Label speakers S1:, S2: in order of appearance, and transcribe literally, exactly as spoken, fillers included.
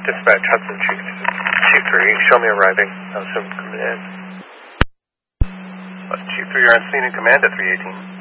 S1: Dispatch Hudson two three, show me arriving. Hudson command.
S2: Hudson two three, you're on scene in command at three eighteen.